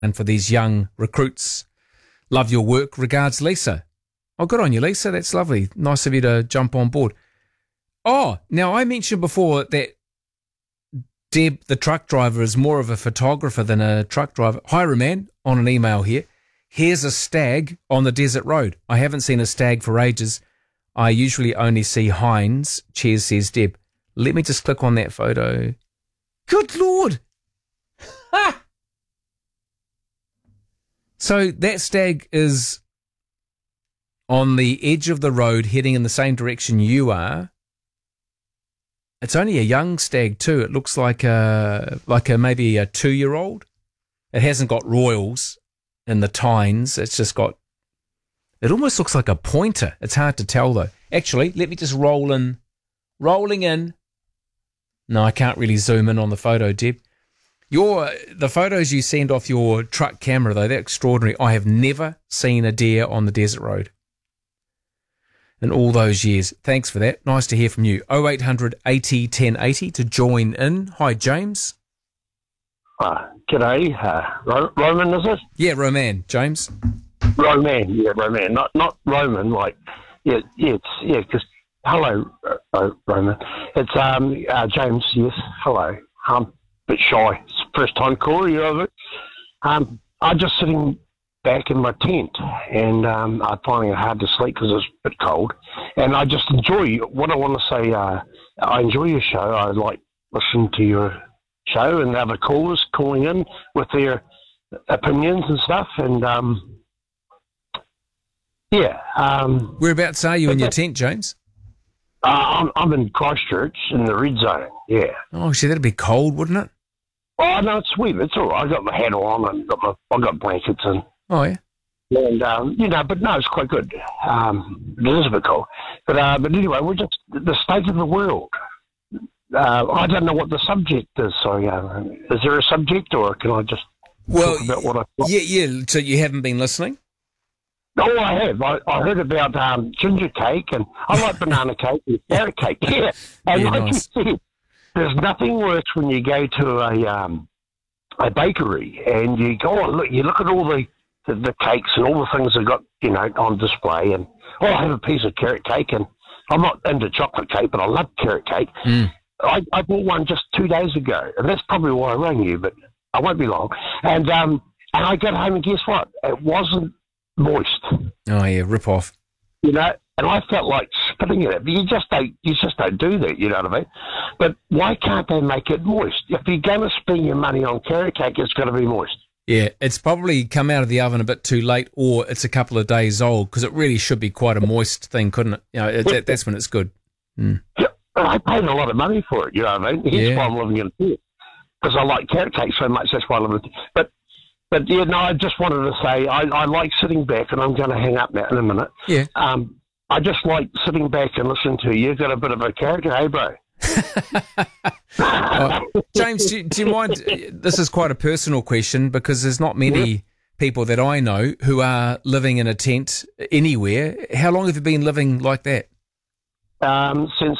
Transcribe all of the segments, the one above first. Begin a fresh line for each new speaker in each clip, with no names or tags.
and for these young recruits. Love your work. Regards, Lisa. Oh, good on you, Lisa. That's lovely. Nice of you to jump on board. Oh, now I mentioned before that Deb, the truck driver, is more of a photographer than a truck driver. Hi, Roman, on an email here. Here's a stag on the desert road. I haven't seen a stag for ages. I usually only see hinds. Cheers, says Deb. Let me just click on that photo. Good Lord. Ha! So that stag is on the edge of the road heading in the same direction you are. It's only a young stag too. It looks like a maybe a 2-year-old. It hasn't got royals in the tines. It's just got, it almost looks like a pointer. It's hard to tell though. Actually, let me just rolling in. No, I can't really zoom in on the photo, Deb. The photos you send off your truck camera though, they're extraordinary. I have never seen a deer on the desert road in all those years. Thanks for that. Nice to hear from you. 0800 80 1080 to join in. Hi, James.
G'day. Roman, is it?
Yeah, Roman. James?
Roman, yeah, Roman. Not Roman, like, because, hello, Roman. It's James, yes, hello. Bit shy. It's first time caller, you know it. I'm just sitting back in my tent, and I'm finding it hard to sleep because it's a bit cold. And I just enjoy what I want to say. I enjoy your show. I like listening to your show and the other callers calling in with their opinions and stuff. And
whereabouts are you in your tent, James?
I'm in Christchurch in the red zone. Yeah.
Oh, see, that'd be cold, wouldn't it?
Oh no, it's sweet. It's all right. I got my hat on and I got blankets and.
Oh, yeah.
And, but no, it's quite good. It is a bit cold. But anyway, we're just the state of the world. I don't know what the subject is. So, is there a subject or can I just talk about what I thought?
Yeah. So you haven't been listening?
Oh, I have. I heard about ginger cake and I like banana cake and carrot cake. Yeah. And like
nice.
you said, there's nothing worse when you go to a bakery and you go, you look at all the cakes and all the things they've got, on display. And, I have a piece of carrot cake, and I'm not into chocolate cake, but I love carrot cake.
Mm.
I bought one just 2 days ago, and that's probably why I rang you, but I won't be long. And I got home, and guess what? It wasn't moist.
Oh, yeah, rip off.
And I felt like spitting in it, but you just don't do that, you know what I mean? But why can't they make it moist? If you're going to spend your money on carrot cake, it's got to be moist.
Yeah, it's probably come out of the oven a bit too late, or it's a couple of days old, because it really should be quite a moist thing, couldn't it? That's when it's good. Mm.
Yeah, I paid a lot of money for it, you know what I mean? That's why I'm living in it, because I like carrot cake so much, that's why I live in it. But I just wanted to say, I like sitting back, and I'm going to hang up now in a minute.
Yeah.
I just like sitting back and listening to you. You've got a bit of a character, hey, bro?
James, do you mind? This is quite a personal question because there's not many people that I know who are living in a tent anywhere. How long have you been living like that?
Since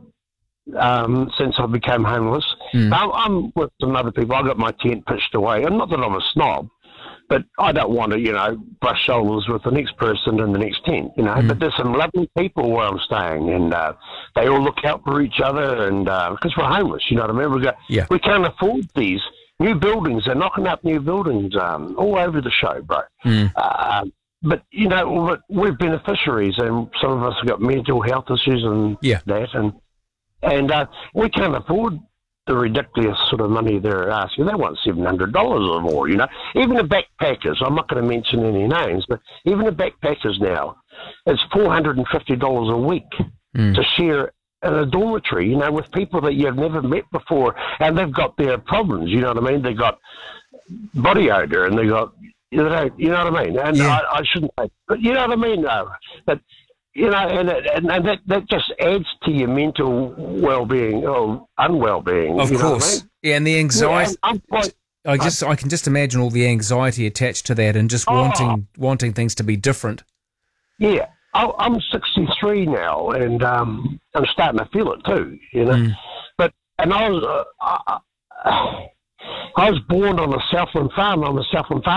I became homeless. I'm with some other people. I got my tent pitched away. And not that I'm a snob, but I don't want to, brush shoulders with the next person in the next tent, But there's some lovely people where I'm staying, and they all look out for each other, and because we're homeless, you know what I mean? We can't afford these new buildings. They're knocking up new buildings all over the show, bro. But, we're beneficiaries, and some of us have got mental health issues and that, and we can't afford the ridiculous sort of money they're asking. They want $700 or more, Even the backpackers, I'm not going to mention any names, but even the backpackers now, it's $450 a week to share in a dormitory, with people that you've never met before, and they've got their problems, you know what I mean? They've got body odor, and they got, you know what I mean? And I shouldn't say, but you know what I mean, though. But and that just adds to your mental well-being or unwell-being.
Of course. I mean? Yeah, and the anxiety. I can just imagine all the anxiety attached to that and just wanting things to be different.
Yeah. I'm 63 now, and I'm starting to feel it too, But I was, I was born on a Southland farm. I'm a Southland farm